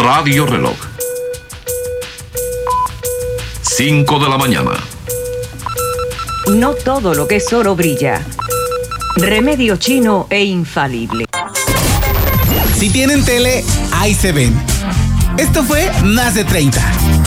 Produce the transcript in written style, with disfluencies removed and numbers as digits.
Radio Reloj. 5 de la mañana. No todo lo que es oro brilla. Remedio chino e infalible. Si tienen tele, ahí se ven. Esto fue Más de 30.